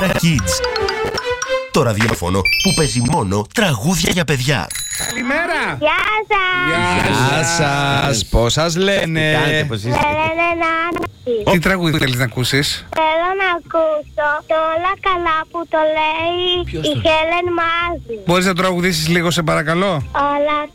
Kids. Το ραδιόφωνο που παίζει μόνο τραγούδια για παιδιά. Καλημέρα! Γεια σας! Γεια σας! Πώς σας λένε? Με λένε Νάνση. Τι τραγούδι θέλεις να ακούσεις? Θέλω να ακούσω το όλα καλά που το λέει η Χέλεν Μάζη. Μπορείς να τραγουδήσεις λίγο σε παρακαλώ? Όλα